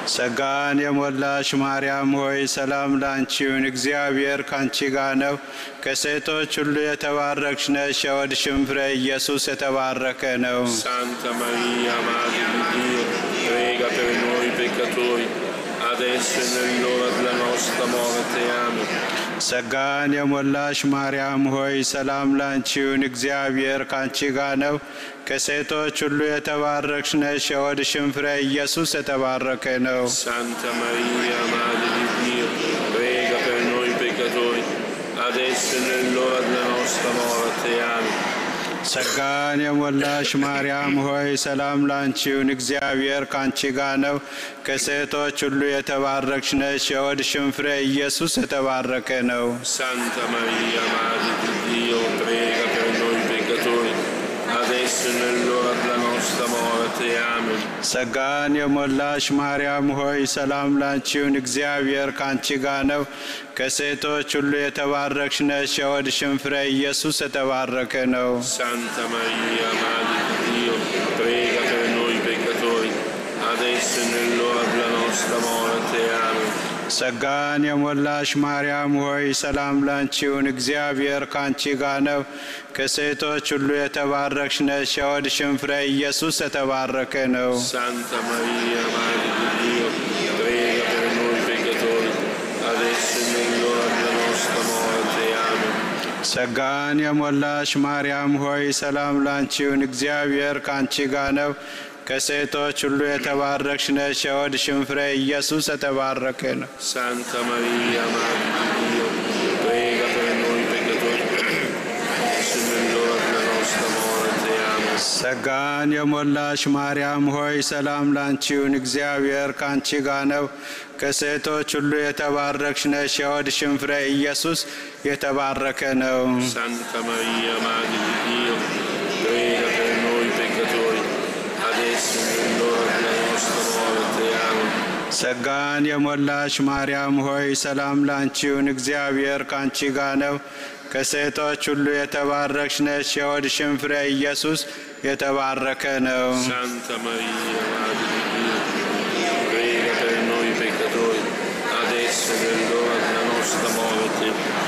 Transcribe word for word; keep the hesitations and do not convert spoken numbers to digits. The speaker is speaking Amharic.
ጸጋን የሞላሽ ማርያም ሆይ ሰላም ላንቺ ይሁን፣ እግዚአብሔር ካንቺ ጋር ነው። ከሴቶች ሁሉ የተባረክሽ ነሽ፣ የሆድሽም ፍሬ ኢየሱስ የተባረከ ነው። Santa Maria, Madre di Dio, prega per noi peccatori, adesso e nell'ora della nostra morte. Amen. ጸጋን የሞላሽ ማርያም ሆይ ሰላም ላንቺ ይሁን፣ እግዚአብሔር ካንቺ ጋር ነው። ከሴቶች ሁሉ የተባረክሽ ነሽ፣ የሆድሽም ፍሬ ኢየሱስ የተባረከ ነው። Santa Maria, Madre di Dio, prega per noi peccatori, adesso e nell'ora della nostra morte. Amen. ጸጋን የሞላሽ ማርያም ሆይ ሰላም ላንቺ ይሁን፣ እግዚአብሔር ካንቺ ጋር ነው። ከሴቶች ሁሉ የተባረክሽ ነሽ፣ የሆድሽም ፍሬ ኢየሱስ የተባረከ ነው። Santa Maria, Madre di Dio, prega per noi peccatori, adesso e nell'ora della nostra morte. Amen. ጸጋን የሞላሽ ማርያም ሆይ ሰላም ላንቺ ይሁን፣ እግዚአብሔር ካንቺ ጋር ነው። ከሴቶች ሁሉ የተባረክሽ ነሽ፣ የሆድሽም ፍሬ ኢየሱስ የተባረከ ነው። Santa Maria, Madre di Dio, prega per noi peccatori, adesso e nell'ora della nostra morte. Amen. ጸጋን የሞላሽ ማርያም ሆይ ሰላም ላንቺ ይሁን፣ እግዚአብሔር ካንቺ ጋር ነው። ከሴቶች ሁሉ የተባረክሽ ነሽ፣ የሆድሽም ፍሬ ኢየሱስ የተባረከ ነው። Santa Maria, Madre di Dio, prega per noi peccatori, adesso e nell'ora della nostra morte. Amen. ጸጋን የሞላሽ ማርያም ሆይ ሰላም ላንቺ ይሁን፣ እግዚአብሔር ካንቺ ጋር ነው። ከሴቶች ሁሉ የተባረክሽ ነሽ፣ የሆድሽም ፍሬ ኢየሱስ የተባረከ ነው። Santa Maria, Madre di Dio, prega per noi peccatori, adesso e nell'ora della nostra morte. Amen. ጸጋን የሞላሽ ማርያም ሆይ ሰላም ላንቺ ይሁን፣ እግዚአብሔር ካንቺ ጋር ነው። ከሴቶች ሁሉ የተባረክሽ ነሽ፣ የሆድሽም ፍሬ ኢየሱስ የተባረከ ነው። Santa Maria, Madre di Dio, prega per noi peccatori, adesso e nell'ora della nostra morte. Amen. ጸጋን የሞላሽ ማርያም ሆይ ሰላም ላንቺ ይሁን፣ እግዚአብሔር ካንቺ ጋር ነው። ከሴቶች ሁሉ የተባረክሽ ነሽ፣ የሆድሽም ፍሬ ኢየሱስ የተባረከ ነው። Santa Maria, Madre di Dio, prega per noi peccatori, adesso e nell'ora della nostra morte.